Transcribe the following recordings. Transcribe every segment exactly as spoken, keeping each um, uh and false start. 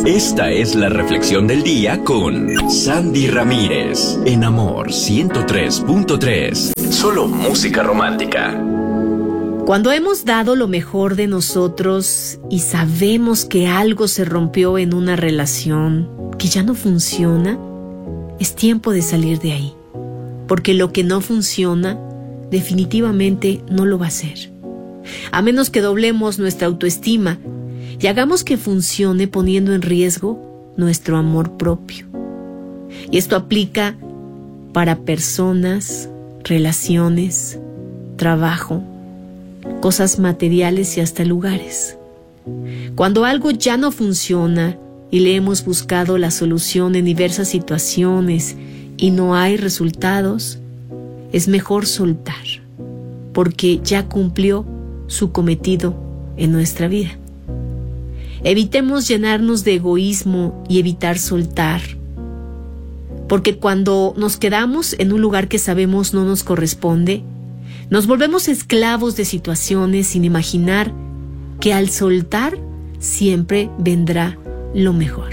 Esta es la reflexión del día con Sandy Ramírez, en Amor ciento tres punto tres. Solo música romántica. Cuando hemos dado lo mejor de nosotros y sabemos que algo se rompió en una relación, que ya no funciona, es tiempo de salir de ahí. Porque lo que no funciona, definitivamente no lo va a hacer. A menos que doblemos nuestra autoestima y hagamos que funcione poniendo en riesgo nuestro amor propio. Y esto aplica para personas, relaciones, trabajo, cosas materiales y hasta lugares. Cuando algo ya no funciona y le hemos buscado la solución en diversas situaciones y no hay resultados, es mejor soltar, porque ya cumplió su cometido en nuestra vida. Evitemos llenarnos de egoísmo y evitar soltar, porque cuando nos quedamos en un lugar que sabemos no nos corresponde, nos volvemos esclavos de situaciones sin imaginar que al soltar siempre vendrá lo mejor.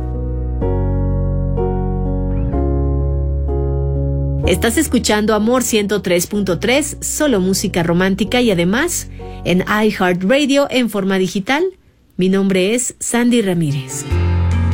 Estás escuchando Amor ciento tres punto tres, solo música romántica y además en iHeartRadio en forma digital. Mi nombre es Sandy Ramírez.